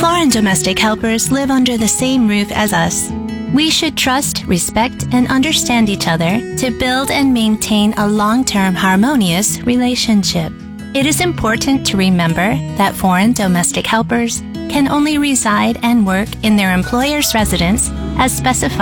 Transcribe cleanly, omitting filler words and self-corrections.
Foreign domestic helpers live under the same roof as us. We should trust, respect, and understand each other to build and maintain a long-term harmonious relationship. It is important to remember that foreign domestic helpers can only reside and work in their employer's residence as specified